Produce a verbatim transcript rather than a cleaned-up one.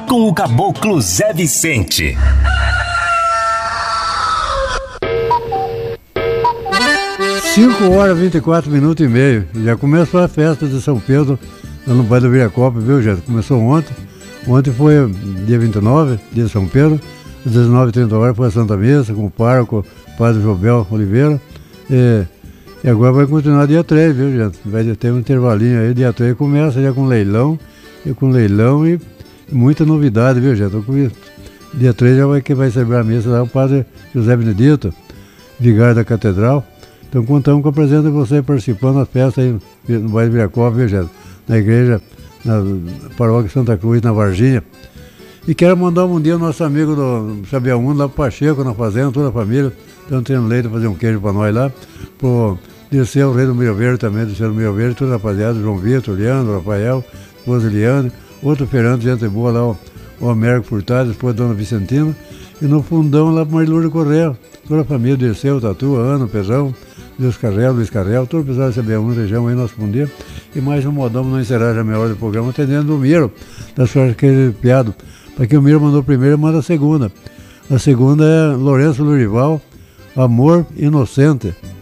com o Caboclo Zé Vicente. cinco horas, vinte e quatro minutos e meio. Já começou a festa de São Pedro, lá no bairro do Viracopa, viu, gente? Começou ontem. Ontem foi dia vinte e nove, dia de São Pedro. Às dezenove e trinta horas foi a Santa Missa com o pároco, o padre Jobel Oliveira. E, e agora vai continuar dia três, viu, gente? Vai ter um intervalinho aí. Dia três começa já com leilão. E com leilão e muita novidade, viu, gente? Dia três já vai, que vai celebrar a missa lá o padre José Benedito, vigário da Catedral. Então contamos com a presença de você participando da festa aí no bairro do Viracopa, viu, gente? Na igreja, na paróquia Santa Cruz, na Varginha. E quero mandar um dia ao nosso amigo do Xabiaúna, lá pro Pacheco, na fazenda, toda a família. Estão tendo leite, fazer um queijo para nós lá. Pro Dirceu, o rei do Milho Verde também, Dirceu do Milho Verde, toda a rapaziada, João Vitor, Leandro, Rafael, esposa Eliane, outro Fernando, gente boa lá, o, o Américo Furtado, depois a Dona Vicentina. E no fundão lá pro Marilúcio Correia, toda a família, Dirceu, Tatu, Ana, Pezão, Luiz Carrel, Luiz Carrel, todo o pessoal da C B um, região aí, nosso bom dia. E mais um modão, não encerrar já a minha hora do programa, atendendo o Miro, da sua aquele piado. Para que o Miro mandou primeiro, manda a segunda. A segunda é Lourenço Lurival, Amor Inocente.